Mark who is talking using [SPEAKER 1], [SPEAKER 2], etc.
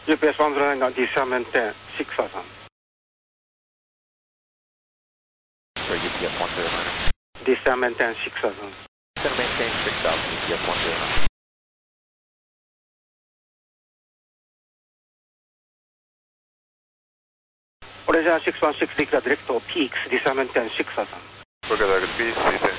[SPEAKER 1] UPS 109, DC maintain 6000.
[SPEAKER 2] Sorry, UPS 109.
[SPEAKER 1] DC maintain 6000.
[SPEAKER 2] Maintain 6000, UPS 109.
[SPEAKER 1] Malaysia 616 declare direct to peaks, DC maintain 6000.
[SPEAKER 3] Okay, target peace,